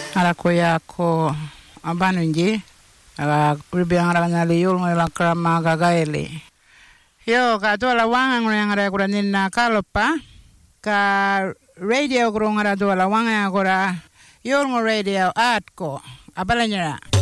Alako yako abanunji ribiang rangali yul ngala krama gagaili. Yo ka tola wanga ngara kura ninna kalopa ka radio kura ngara tola wanga kura yul ngo radio atko abalanyara.